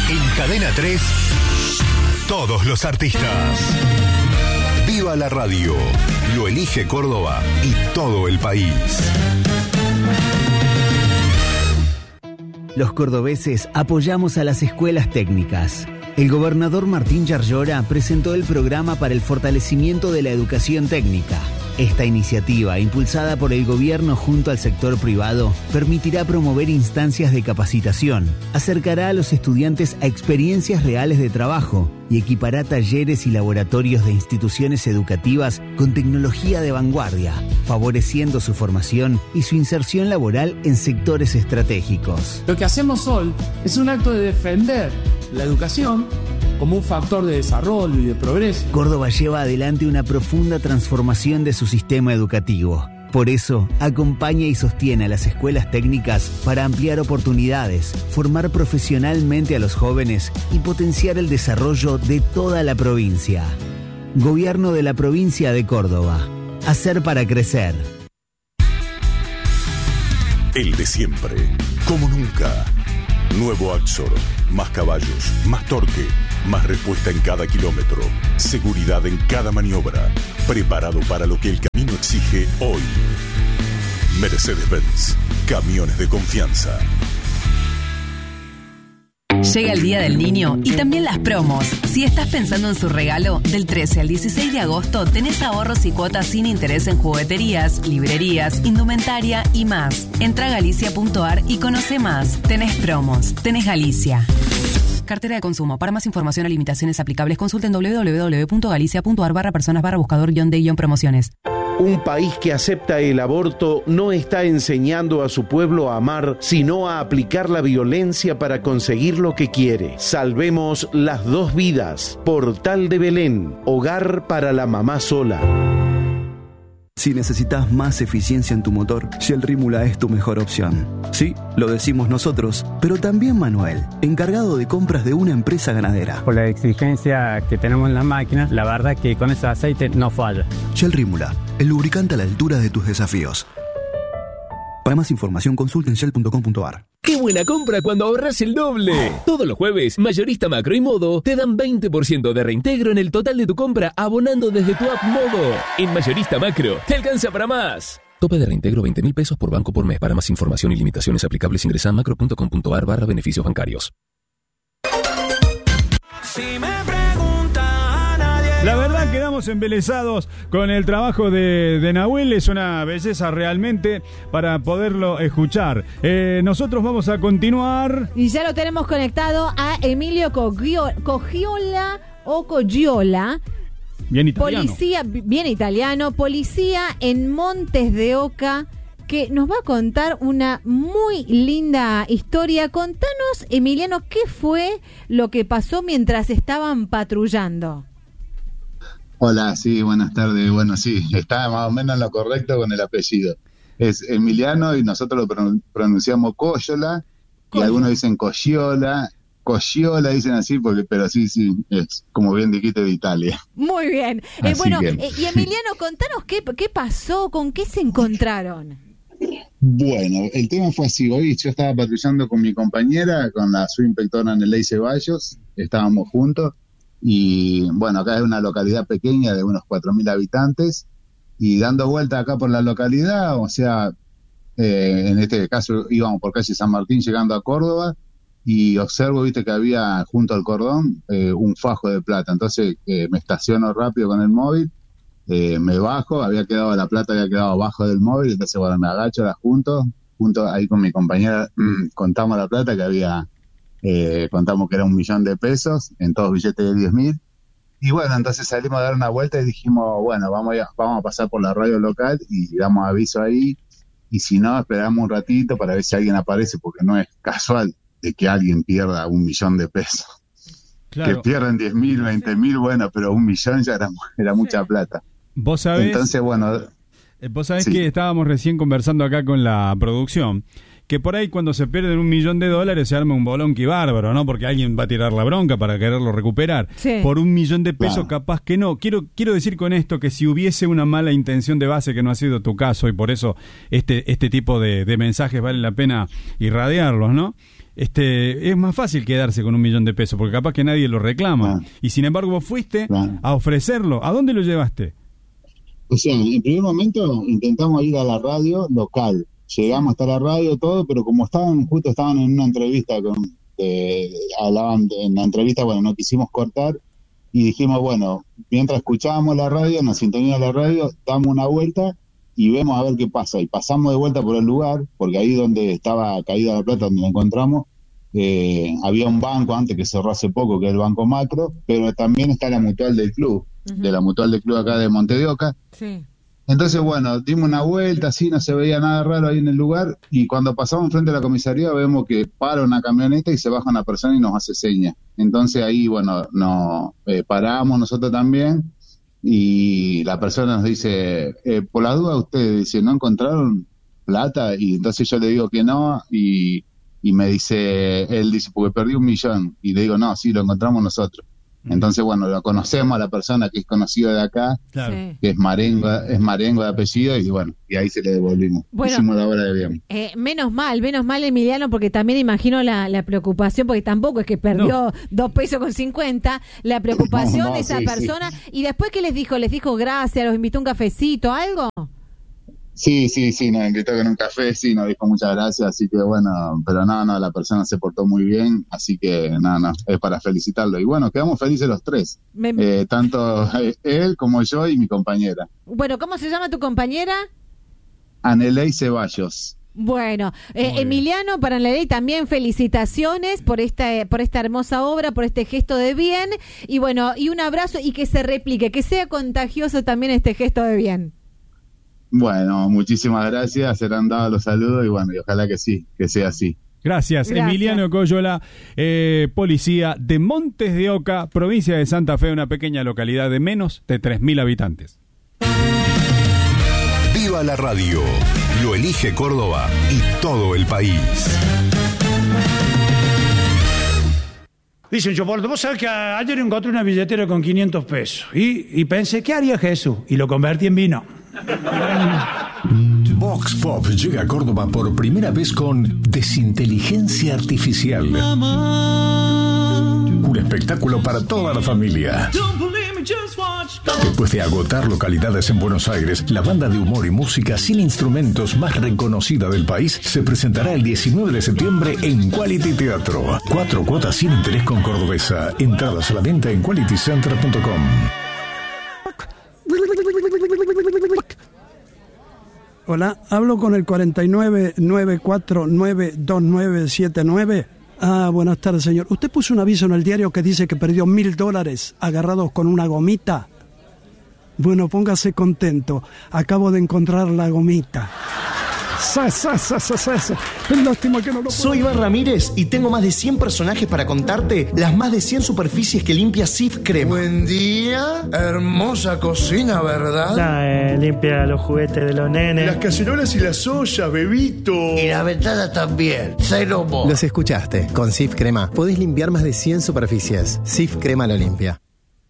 En Cadena 3, todos los artistas. Viva la radio, lo elige Córdoba y todo el país. Los cordobeses apoyamos a las escuelas técnicas. El gobernador Martín Yarlora presentó el programa para el fortalecimiento de la educación técnica. Esta iniciativa, impulsada por el gobierno junto al sector privado, permitirá promover instancias de capacitación, acercará a los estudiantes a experiencias reales de trabajo y equipará talleres y laboratorios de instituciones educativas con tecnología de vanguardia, favoreciendo su formación y su inserción laboral en sectores estratégicos. Lo que hacemos hoy es un acto de defender la educación como un factor de desarrollo y de progreso. Córdoba lleva adelante una profunda transformación de su sistema educativo. Por eso, acompaña y sostiene a las escuelas técnicas para ampliar oportunidades, formar profesionalmente a los jóvenes y potenciar el desarrollo de toda la provincia. Gobierno de la provincia de Córdoba. Hacer para crecer. El de siempre, como nunca. Nuevo Axor, más caballos, más torque, más respuesta en cada kilómetro, seguridad en cada maniobra, preparado para lo que el camino exige hoy. Mercedes-Benz, camiones de confianza. Llega el Día del Niño y también las promos. Si estás pensando en su regalo, del 13 al 16 de agosto tenés ahorros y cuotas sin interés en jugueterías, librerías, indumentaria y más. Entra a galicia.ar y conoce más. Tenés promos. Tenés Galicia. Cartera de consumo. Para más información o limitaciones aplicables, consulten www.galicia.ar/personas/buscador-de-promociones. Un país que acepta el aborto no está enseñando a su pueblo a amar, sino a aplicar la violencia para conseguir lo que quiere. Salvemos las dos vidas. Portal de Belén. Hogar para la mamá sola. Si necesitas más eficiencia en tu motor, Shell Rímula es tu mejor opción. Sí, lo decimos nosotros, pero también Manuel, encargado de compras de una empresa ganadera. Por la exigencia que tenemos en las máquinas, la verdad que con ese aceite no falla. Shell Rímula, el lubricante a la altura de tus desafíos. Para más información, consulten shell.com.ar. ¡Qué buena compra cuando ahorras el doble! Todos los jueves, Mayorista Macro y Modo te dan 20% de reintegro en el total de tu compra abonando desde tu app Modo. En Mayorista Macro, te alcanza para más. Tope de reintegro 20.000 pesos por banco por mes. Para más información y limitaciones aplicables ingresa a macro.com.ar/beneficios bancarios. La verdad quedamos embelesados con el trabajo de Nahuel, es una belleza realmente para poderlo escuchar. Nosotros vamos a continuar. Y ya lo tenemos conectado a Emilio Cogiola o Coggiola. Bien italiano. Policía, bien italiano, policía en Montes de Oca, que nos va a contar una muy linda historia. Contanos, Emiliano, ¿qué fue lo que pasó mientras estaban patrullando? Hola, sí, buenas tardes. Bueno, sí, está más o menos en lo correcto con el apellido. Es Emiliano y nosotros lo pronunciamos Coggiola y algunos dicen Coggiola dicen así, pero sí, es como bien dijiste de Italia. Muy bien. Bueno, y Emiliano, contanos qué pasó, con qué se encontraron. Bueno, el tema fue así. Hoy yo estaba patrullando con mi compañera, con la subinspectora Nelly Ceballos, estábamos juntos. Y bueno, acá es una localidad pequeña de unos 4.000 habitantes y dando vuelta acá por la localidad, o sea, en este caso íbamos por calle San Martín llegando a Córdoba y observo, viste, que había junto al cordón un fajo de plata. Entonces me estaciono rápido con el móvil, me bajo, la plata había quedado abajo del móvil, entonces bueno, me agacho, la junto ahí con mi compañera, contamos la plata que había. Contamos que era 1.000.000 pesos en todos billetes de 10.000 y bueno, entonces salimos a dar una vuelta y dijimos, bueno, vamos a pasar por la radio local y damos aviso ahí, y si no, esperamos un ratito para ver si alguien aparece, porque no es casual de que alguien pierda 1.000.000 pesos. Claro. Que pierdan 10.000, 20.000, bueno, pero 1.000.000 ya era mucha plata. Vos sabés, entonces, bueno, sí, que estábamos recién conversando acá con la producción, que por ahí cuando se pierden $1.000.000 se arma un bolonqui bárbaro, ¿no? Porque alguien va a tirar la bronca para quererlo recuperar. Sí. Por $1.000.000 capaz que no. Quiero decir con esto que si hubiese una mala intención de base, que no ha sido tu caso, y por eso este tipo de mensajes vale la pena irradiarlos, ¿no? Es más fácil quedarse con $1.000.000 porque capaz que nadie lo reclama. Y sin embargo vos fuiste a ofrecerlo. ¿A dónde lo llevaste? O sea, en primer momento intentamos ir a la radio local. Llegamos hasta la radio, todo, pero como justo estaban en una entrevista hablaban en la entrevista, bueno, no quisimos cortar y dijimos, bueno, mientras escuchábamos la radio, nos sintonía la radio, damos una vuelta y vemos a ver qué pasa. Y pasamos de vuelta por el lugar, porque ahí donde estaba caída la plata, donde la encontramos, había un banco antes que cerró hace poco, que es el Banco Macro, pero también está la mutual del club, de la mutual del club acá de Montes de Oca. Sí. Entonces, bueno, dimos una vuelta, así no se veía nada raro ahí en el lugar, y cuando pasamos enfrente de la comisaría vemos que para una camioneta y se baja una persona y nos hace señas. Entonces ahí, bueno, nos paramos nosotros también, y la persona nos dice, por la duda ustedes, dice, ¿no encontraron plata? Y entonces yo le digo que no, y me dice, él dice, porque perdí $1.000.000, y le digo, no, sí, lo encontramos nosotros. Entonces, bueno, lo conocemos a la persona que es conocida de acá, claro, que es Marengo de apellido, y bueno, y ahí se le devolvimos. Bueno, hicimos la obra de bien. Menos mal, Emiliano, porque también imagino la preocupación, porque tampoco es que perdió $2.50, la preocupación de esa persona. Sí. Y después, ¿qué les dijo? ¿Les dijo gracias, los invitó a un cafecito, algo? Sí, nos invitó con un café, sí, nos dijo muchas gracias, así que bueno, pero no, la persona se portó muy bien, así que no, es para felicitarlo. Y bueno, quedamos felices los tres, tanto él como yo y mi compañera. Bueno, ¿cómo se llama tu compañera? Aneley Ceballos. Bueno, Emiliano, para Aneley también felicitaciones por esta hermosa obra, por este gesto de bien, y bueno, y un abrazo y que se replique, que sea contagioso también este gesto de bien. Bueno, muchísimas gracias, serán dados los saludos y bueno, y ojalá que sí, que sea así. Gracias. Emiliano Coyola, policía de Montes de Oca, provincia de Santa Fe, una pequeña localidad de menos de 3.000 habitantes. Viva la radio, lo elige Córdoba y todo el país. Dice un choporte, vos sabés que ayer encontré una billetera con $500 y pensé, ¿qué haría Jesús? Y lo convertí en vino. Vox Pop llega a Córdoba por primera vez con Desinteligencia Artificial. Un espectáculo para toda la familia. Después de agotar localidades en Buenos Aires, la banda de humor y música sin instrumentos más reconocida del país se presentará el 19 de septiembre en Quality Teatro. 4 cuotas sin interés con Cordobesa. Entradas a la venta en qualitycenter.com. Hola, hablo con el 49-949-2979. Buenas tardes, señor. Usted puso un aviso en el diario que dice que perdió $1.000 agarrados con una gomita. Bueno, póngase contento. Acabo de encontrar la gomita. Lástima que no lo Soy Iván Ramírez y tengo más de 100 personajes para contarte las más de 100 superficies que limpia Sif Crema. Buen día, hermosa cocina, ¿verdad? Limpia los juguetes de los nenes. Las cacerolas y las ollas, bebito. Y la ventana también, cero mo. Los escuchaste, con Sif Crema podés limpiar más de 100 superficies. Sif Crema lo limpia.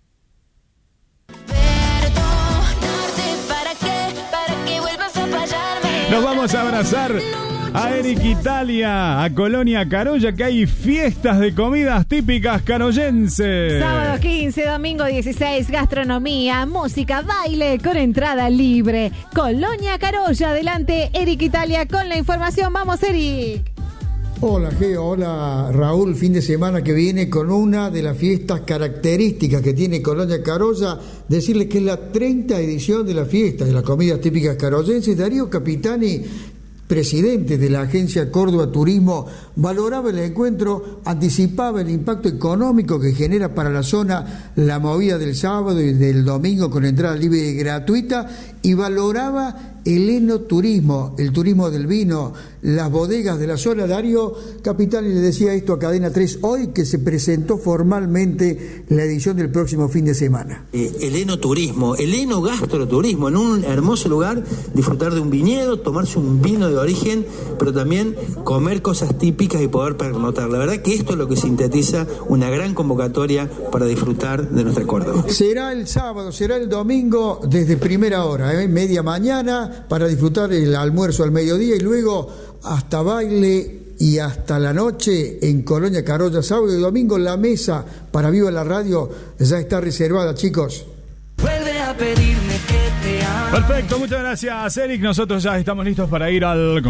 Nos vamos a abrazar a Eric Italia, a Colonia Carolla, que hay fiestas de comidas típicas caroyenses. Sábado 15, domingo 16, gastronomía, música, baile con entrada libre. Colonia Carolla, adelante Eric Italia con la información. Vamos, Eric. Hola Geo, hola Raúl, fin de semana que viene con una de las fiestas características que tiene Colonia Carolla, decirles que es la 30ª edición de la fiesta de las comidas típicas carollenses. Darío Capitani, presidente de la agencia Córdoba Turismo, valoraba el encuentro, anticipaba el impacto económico que genera para la zona la movida del sábado y del domingo con entrada libre y gratuita, y valoraba el enoturismo, el turismo del vino, las bodegas de la zona. Darío Capitani le decía esto a Cadena 3 hoy, que se presentó formalmente la edición del próximo fin de semana. El enoturismo, el enogastroturismo, en un hermoso lugar, disfrutar de un viñedo, tomarse un vino de origen, pero también comer cosas típicas y poder pernotar. La verdad que esto es lo que sintetiza una gran convocatoria para disfrutar de nuestra Córdoba. Será el sábado, será el domingo desde primera hora, media mañana, para disfrutar el almuerzo al mediodía y luego hasta baile y hasta la noche en Colonia Carolla. Sábado y domingo la mesa para Viva la Radio ya está reservada, chicos. Vuelve a pedirme que te amo. Perfecto, muchas gracias, Eric. Nosotros ya estamos listos para ir al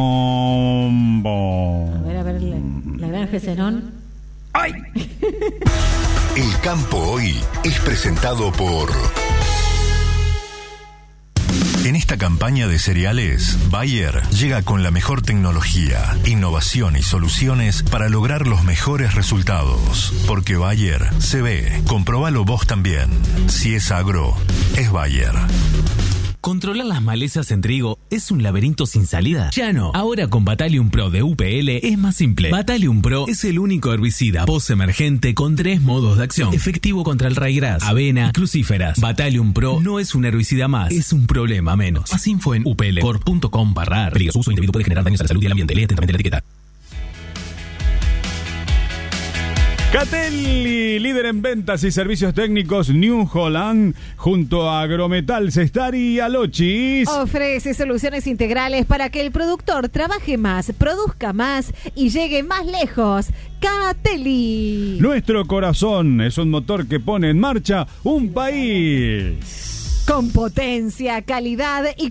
combo. A ver, la granja Zenón. ¡Ay! El campo hoy es presentado por... En esta campaña de cereales, Bayer llega con la mejor tecnología, innovación y soluciones para lograr los mejores resultados. Porque Bayer se ve, comprobalo vos también. Si es agro, es Bayer. Controlar las malezas en trigo es un laberinto sin salida. Ya no. Ahora con Battalion Pro de UPL es más simple. Battalion Pro es el único herbicida post-emergente con 3 modos de acción. Efectivo contra el raigras, avena y crucíferas. Battalion Pro no es un herbicida más, es un problema menos. Más info en uplcor.com/ar. Peligro. Su uso indebido puede generar daños a la salud y al ambiente. Lee atentamente la etiqueta. Catelli, líder en ventas y servicios técnicos New Holland, junto a Agrometal, Cestari y Alochis. Ofrece soluciones integrales para que el productor trabaje más, produzca más y llegue más lejos. Catelli. Nuestro corazón es un motor que pone en marcha un país. Con potencia, calidad y